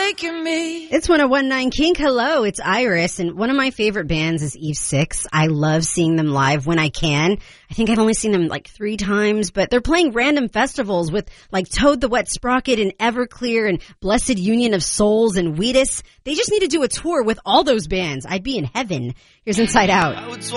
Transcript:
making me. It's 101.9 Kink. Hello, it's Iris, and one of my favorite bands is Eve 6. I love seeing them live when I can. I think I've only seen them like 3 times, but they're playing random festivals with like Toad the Wet Sprocket and Everclear and Blessed Union of Souls and Wheatus. They just need to do a tour with all those bands. I'd be in heaven. Here's Inside Out.